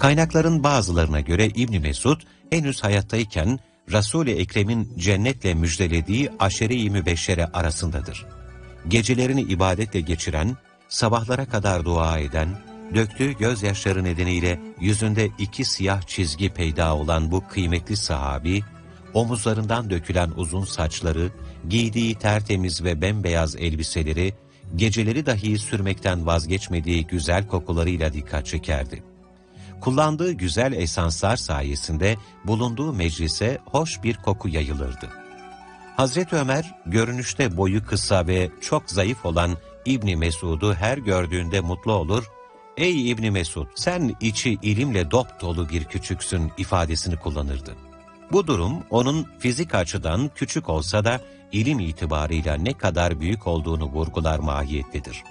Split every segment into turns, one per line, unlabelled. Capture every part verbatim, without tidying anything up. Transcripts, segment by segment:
Kaynakların bazılarına göre İbn Mesud henüz hayattayken Resul-i Ekrem'in cennetle müjdelediği aşere-i mübeşşere arasındadır. Gecelerini ibadetle geçiren, sabahlara kadar dua eden, döktüğü gözyaşları nedeniyle yüzünde iki siyah çizgi peyda olan bu kıymetli sahabi, omuzlarından dökülen uzun saçları, giydiği tertemiz ve bembeyaz elbiseleri, geceleri dahi sürmekten vazgeçmediği güzel kokularıyla dikkat çekerdi. Kullandığı güzel esanslar sayesinde bulunduğu meclise hoş bir koku yayılırdı. Hazreti Ömer, görünüşte boyu kısa ve çok zayıf olan İbni Mesud'u her gördüğünde mutlu olur, "Ey İbni Mesud, sen içi ilimle dop dolu bir küçüksün" ifadesini kullanırdı. Bu durum, onun fizik açıdan küçük olsa da ilim itibarıyla ne kadar büyük olduğunu vurgular mahiyettedir.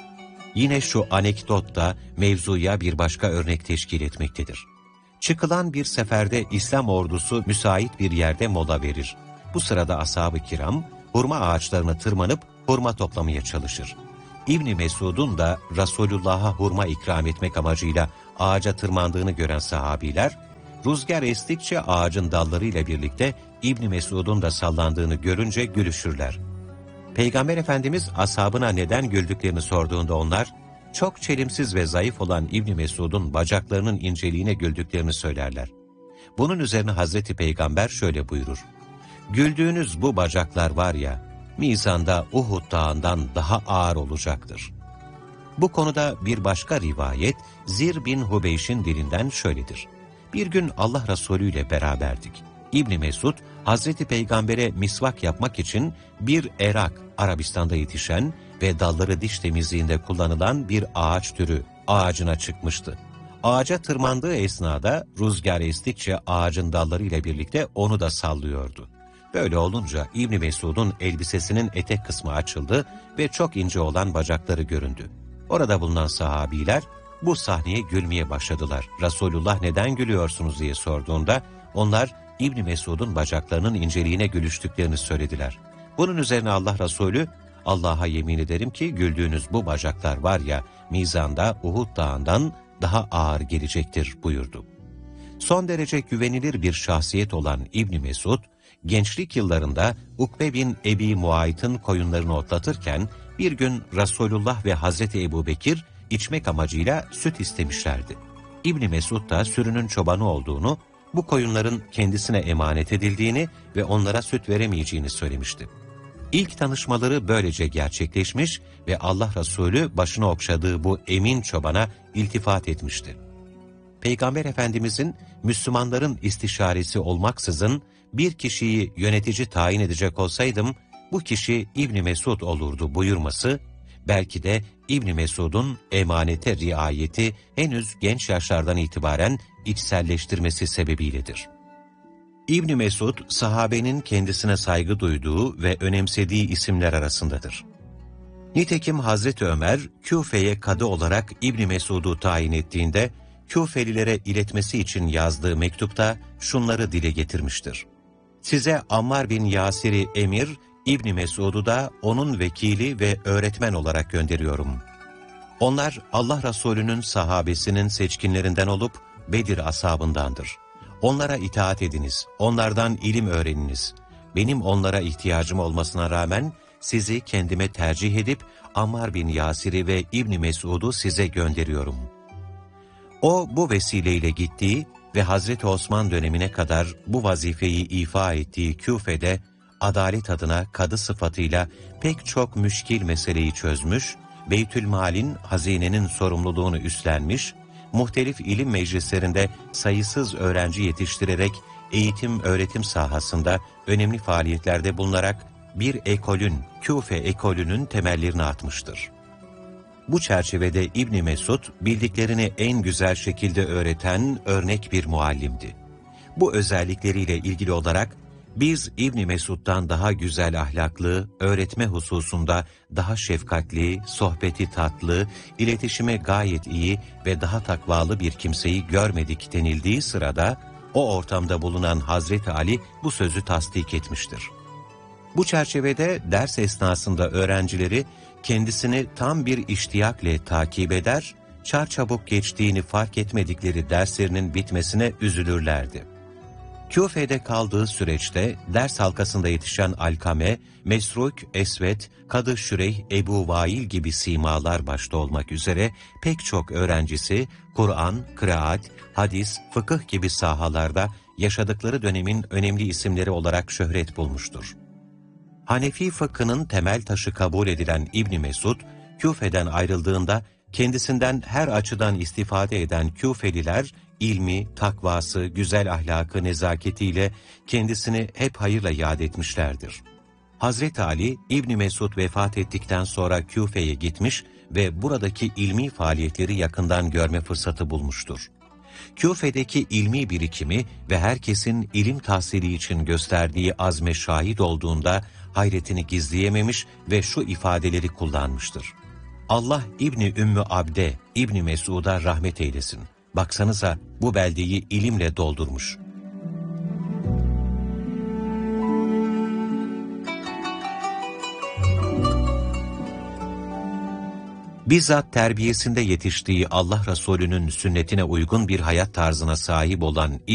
Yine şu anekdot da mevzuya bir başka örnek teşkil etmektedir. Çıkılan bir seferde İslam ordusu müsait bir yerde mola verir. Bu sırada ashab-ı kiram hurma ağaçlarına tırmanıp hurma toplamaya çalışır. İbn Mesud'un da Resulullah'a hurma ikram etmek amacıyla ağaca tırmandığını gören sahabiler, rüzgar estikçe ağacın dallarıyla birlikte İbn Mesud'un da sallandığını görünce gülüşürler. Peygamber Efendimiz ashabına neden güldüklerini sorduğunda onlar, çok çelimsiz ve zayıf olan İbn Mesud'un bacaklarının inceliğine güldüklerini söylerler. Bunun üzerine Hazreti Peygamber şöyle buyurur: "Güldüğünüz bu bacaklar var ya, mizanda Uhud dağından daha ağır olacaktır." Bu konuda bir başka rivayet Zir bin Hubeyş'in dilinden şöyledir: "Bir gün Allah Resulü ile beraberdik. İbn Mesud, Hazreti Peygamber'e misvak yapmak için bir erak, Arabistan'da yetişen ve dalları diş temizliğinde kullanılan bir ağaç türü ağacına çıkmıştı. Ağaca tırmandığı esnada rüzgar estikçe ağacın dalları ile birlikte onu da sallıyordu. Böyle olunca İbn Mesud'un elbisesinin etek kısmı açıldı ve çok ince olan bacakları göründü. Orada bulunan sahabiler bu sahneye gülmeye başladılar. Resulullah neden gülüyorsunuz diye sorduğunda onlar İbn Mesud'un bacaklarının inceliğine gülüştüklerini söylediler. Bunun üzerine Allah Resulü, "Allah'a yemin ederim ki güldüğünüz bu bacaklar var ya, mizanda Uhud dağından daha ağır gelecektir" buyurdu. Son derece güvenilir bir şahsiyet olan İbn Mesud, gençlik yıllarında Ukbe bin Ebi Muayt'ın koyunlarını otlatırken bir gün Resulullah ve Hazreti Ebubekir içmek amacıyla süt istemişlerdi. İbn Mesud da sürünün çobanı olduğunu, bu koyunların kendisine emanet edildiğini ve onlara süt veremeyeceğini söylemişti. İlk tanışmaları böylece gerçekleşmiş ve Allah Resulü başına okşadığı bu emin çobana iltifat etmişti. Peygamber Efendimizin Müslümanların istişaresi olmaksızın bir kişiyi yönetici tayin edecek olsaydım, bu kişi İbn Mesud olurdu buyurması, belki de İbn Mesud'un emanete riayeti henüz genç yaşlardan itibaren içselleştirmesi sebebiyledir. İbn Mesud, sahabenin kendisine saygı duyduğu ve önemsediği isimler arasındadır. Nitekim Hazreti Ömer, Küfe'ye kadı olarak İbn Mesud'u tayin ettiğinde, Küfelilere iletmesi için yazdığı mektupta şunları dile getirmiştir: "Size Ammar bin Yasir'i emir, İbn Mesud'u da onun vekili ve öğretmen olarak gönderiyorum. Onlar Allah Resulü'nün sahabesinin seçkinlerinden olup Bedir ashabındandır. Onlara itaat ediniz, onlardan ilim öğreniniz. Benim onlara ihtiyacım olmasına rağmen sizi kendime tercih edip Ammar bin Yasir'i ve İbn Mesud'u size gönderiyorum." O bu vesileyle gittiği ve Hazreti Osman dönemine kadar bu vazifeyi ifa ettiği Küfe'de adalet adına kadı sıfatıyla pek çok müşkil meseleyi çözmüş, Beytülmal'in, hazinenin sorumluluğunu üstlenmiş, muhtelif ilim meclislerinde sayısız öğrenci yetiştirerek eğitim öğretim sahasında önemli faaliyetlerde bulunarak bir ekolün, Küfe ekolünün temellerini atmıştır. Bu çerçevede İbn Mesud bildiklerini en güzel şekilde öğreten örnek bir muallimdi. Bu özellikleriyle ilgili olarak biz İbn Mesud'dan daha güzel ahlaklı, öğretme hususunda daha şefkatli, sohbeti tatlı, iletişime gayet iyi ve daha takvalı bir kimseyi görmedik denildiği sırada o ortamda bulunan Hazreti Ali bu sözü tasdik etmiştir. Bu çerçevede ders esnasında öğrencileri kendisini tam bir iştiyakle takip eder çarçabuk geçtiğini fark etmedikleri derslerinin bitmesine üzülürlerdi. Küfe'de kaldığı süreçte ders halkasında yetişen Alkame, Mesruk, Esvet, Kadı Şüreyh, Ebu Vail gibi simalar başta olmak üzere pek çok öğrencisi Kur'an, kıraat, hadis, fıkıh gibi sahalarda yaşadıkları dönemin önemli isimleri olarak şöhret bulmuştur. Hanefi fıkhının temel taşı kabul edilen İbn Mesud, Küfe'den ayrıldığında kendisinden her açıdan istifade eden Küfeliler, ilmi, takvası, güzel ahlakı, nezaketiyle kendisini hep hayırla yad etmişlerdir. Hazreti Ali, İbn Mesud vefat ettikten sonra Küfe'ye gitmiş ve buradaki ilmi faaliyetleri yakından görme fırsatı bulmuştur. Küfe'deki ilmi birikimi ve herkesin ilim tahsili için gösterdiği azme şahit olduğunda hayretini gizleyememiş ve şu ifadeleri kullanmıştır. Allah İbni Ümmü Abde, İbni Mesud'a rahmet eylesin. Baksanıza bu beldeyi ilimle doldurmuş. Bizzat terbiyesinde yetiştiği Allah Resulü'nün sünnetine uygun bir hayat tarzına sahip olan